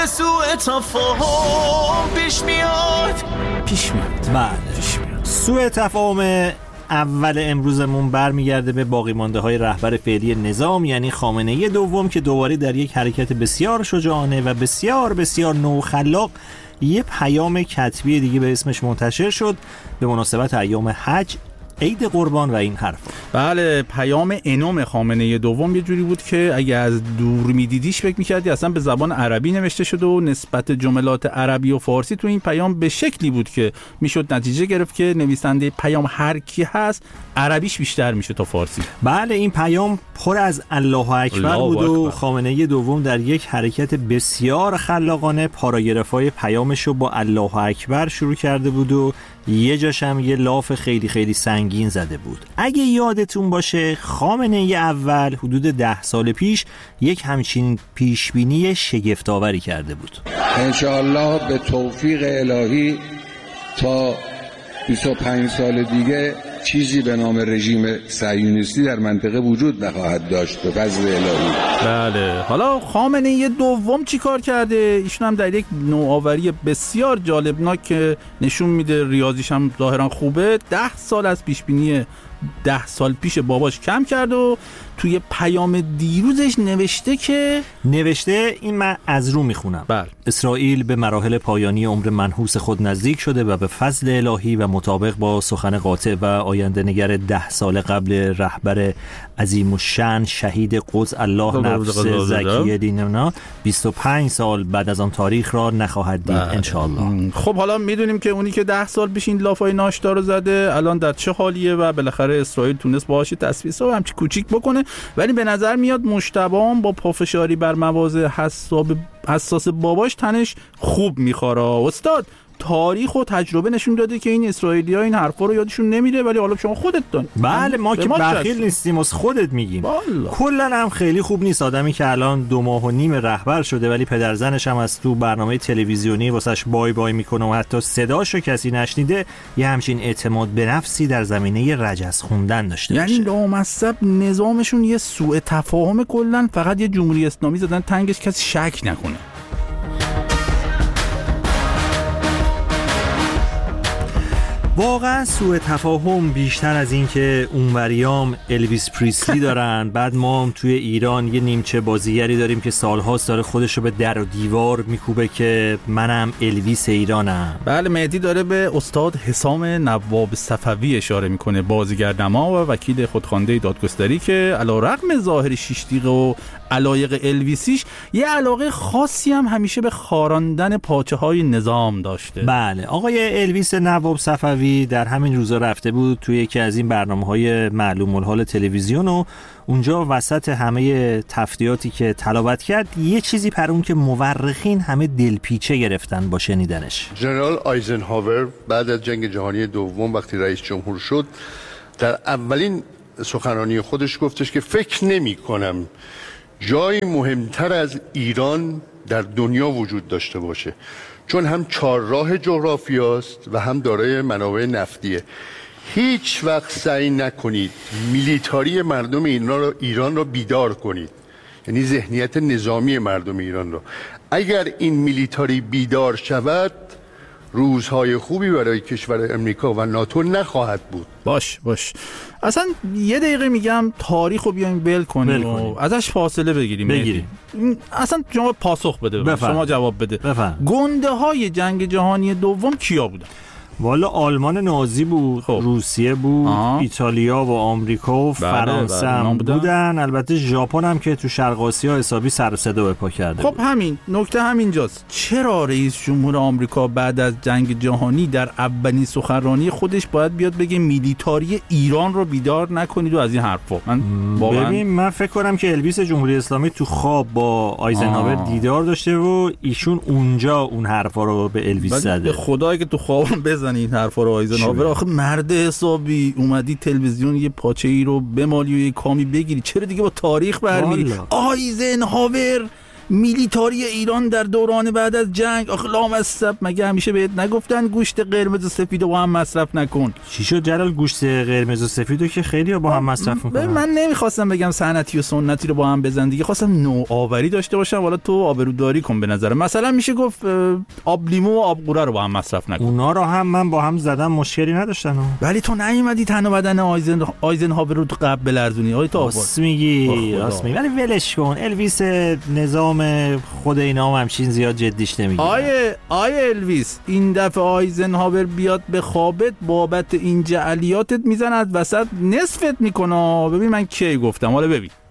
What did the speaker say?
سوء تفاهم پیش میاد. بله، سوء تفاهم اول امروزمون برمیگرده به باقی مانده های رهبر فعلی نظام، یعنی خامنه‌ای دوم، که دوباره در یک حرکت بسیار شجاعانه و بسیار بسیار نوخلاق یه پیام کتبی دیگه به اسمش منتشر شد به مناسبت ایام حج، عید قربان و این حرف. بله، پیام انوم خامنه‌ای دوم یه جوری بود که اگه از دور میدیدیش فکر می‌کردی اصلا به زبان عربی نوشته شده و نسبت جملات عربی و فارسی تو این پیام به شکلی بود که میشد نتیجه گرفت که نویسنده پیام هر کی هست عربیش بیشتر میشه تا فارسی. بله، این پیام پر از الله اکبر بود و خامنه‌ای دوم در یک حرکت بسیار خلاقانه پاراگرافای پیامش رو با الله اکبر شروع کرده بود و یه جاش هم یه لاف خیلی خیلی سنگین زده بود. اگه یادتون باشه خامنه‌ای اول حدود 10 سال پیش یک همچین پیشبینی شگفت‌آوری کرده بود. انشاءالله به توفیق الهی تا 25 سال دیگه چیزی به نام رژیم صهیونیستی در منطقه وجود نخواهد داشت به فضل الهی. بله، حالا خامنه‌ای دوم چی کار کرده؟ ایشون هم در یک نوآوری بسیار جالبناک که نشون میده ریاضیش هم ظاهرا خوبه، 10 سال از پیشبینی 10 سال پیش باباش کم کرد و توی پیام دیروزش نوشته این من از رو میخونم. بله. اسرائیل به مراحل پایانی عمر منحوس خود نزدیک شده و به فضل الهی و مطابق با سخن قاطع و آینده نگر 10 سال قبل رهبر عظیم الشأن شهید قدس الله نفس زکی دیننا 25 سال بعد از آن تاریخ را نخواهد دید انشاءالله. خب حالا میدونیم که اونی که 10 سال پیش این لافای ناشتا رو زده الان در چه حالیه و بالاخره اسرائیل تونست باهاش تصفیه و همچی کوچیک بکنه، ولی به نظر میاد مجتبی با پافشاری بر مواضع حساس باباش تنش خوب میخوره. استاد، تاریخ و تجربه نشون داده که این اسرائیلی‌ها این حرفا رو یادشون نمیره، ولی حالا شما خودت دانی. بله، ما که بخیل نیستیم، از خودت میگیم. کلا هم خیلی خوب نیست آدمی که الان 2 ماه و نیم رهبر شده ولی پدرزنش هم از تو برنامه تلویزیونی واسش بای بای میکنه و حتی صداشو کسی نشنیده یه همچین اعتماد به نفسی در زمینه رجز خوندن داشته باشه. یعنی لامصب نظامشون یه سوء تفاهم، کلا فقط یه جمهوری اسلامی زدن تنگش کسی شک نکنه. واقعا سوء تفاهم بیشتر از این که اونوریام الویس پریسلی دارن، بعد ما هم توی ایران یه نیمچه بازیگری داریم که سالهاست داره خودشو به در و دیوار میکوبه که منم الویس ایرانم. بله، مهدی داره به استاد حسام نواب صفوی اشاره میکنه، بازیگر نما و وکیل خودخوانده دادگستری که علیرغم ظاهر شیشتیق و علایق الویسیش یه علاقه خاصی هم همیشه به خاراندن پاچه‌های نظام داشته. بله، آقای الویس نواب صفوی در همین روزا رفته بود توی یکی از این برنامه‌های معلوم الحال تلویزیون و اونجا وسط همه تفتیاتی که تلاوت کرد یه چیزی پرون که مورخین همه دلپیچه گرفتن با شنیدنش. ژنرال آیزنهاور بعد از جنگ جهانی دوم وقتی رئیس جمهور شد در اولین سخنرانی خودش گفتش که فکر نمی‌کنم جایی مهمتر از ایران در دنیا وجود داشته باشه، چون هم چهارراه جغرافیاست و هم دارای منابع نفتیه. هیچ وقت سعی نکنید میلیتاری مردم ایران را بیدار کنید، یعنی ذهنیت نظامی مردم ایران را. اگر این میلیتاری بیدار شود روزهای خوبی برای کشور امریکا و ناتو نخواهد بود. باش اصلا یه دقیقه میگم تاریخ رو بیایم بل کنیم و ازش فاصله بگیریم. اصلا شما پاسخ بده، شما جواب بده. گنده های جنگ جهانی دوم کیا بودن؟ والا آلمان نازی بود، روسیه بود، ایتالیا و آمریکا و فرانسه هم بودن. البته ژاپن هم که تو شرق آسیا حسابی سر و صدا به پا کرده. خب همین نکته همینجاست، چرا رئیس جمهور آمریکا بعد از جنگ جهانی در اولین سخنرانی خودش باید بیاد بگه میلیتاری ایران رو بیدار نکنید و از این حرفا؟ من فکر کنم که الویس جمهوری اسلامی تو خواب با آیزنهاور دیدار داشته و ایشون اونجا اون حرفا رو به الویس زده. به خدایی که تو خوابم بزنی این حرفا رو آیزنهاور. آخه مرد حسابی اومدی تلویزیون یه پاچه‌ای رو بمالی و یه کامی بگیری، چرا دیگه با تاریخ برمیری؟ آیزنهاور میلیتاری ایران در دوران بعد از جنگ. آخه لامصب مگه همیشه بهت نگفتن گوشت قرمز و سفیدو با هم مصرف نکن؟ چی شد جلال؟ گوشت قرمز و سفیدو که خیلی با هم مصرف میکنن. من نمیخواستم بگم سنتی و سنتی رو با هم بزن دیگه، خواستم نوآوری داشته باشم. حالا تو آبروداری کن به نظرم. مثلا میشه گفت آب لیمو و آب قوره رو با هم مصرف نکن. اونا رو هم من با هم زدم مشکلی نداشتن. ولی تو نیومدی تن و بدن آیزنهاور رو تو قبل بلرزونی. آی تو راست میگی. ولی ولش کن. الویس نظام خود اینا هم همچین زیاد جدیش نمیگیره. آیه الویس، این دفعه آیزنهاور بیاد به خوابت بابت این جعلیاتت میزند وسط نصفت میکنه. ببین من کی گفتم، حالا ببین.